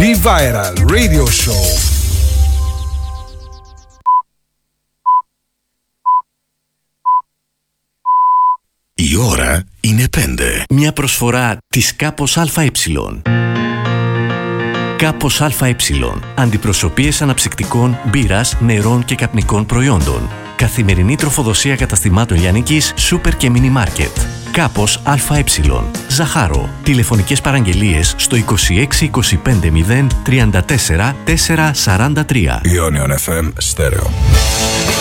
Be Viral Radio Show. Η ώρα είναι 5. Μια προσφορά της Κάπος ΑΕ. Κάπος ΑΕ. Αντιπροσωπείες αναψυκτικών, μπύρας, νερών και καπνικών προϊόντων. Καθημερινή τροφοδοσία καταστημάτων λιανικής, σούπερ και μίνι μάρκετ. Κάπος ΑΕ. Ζαχάρο. Τηλεφωνικές παραγγελίες στο 26 25 0 34 443. Ionion FM Stereo.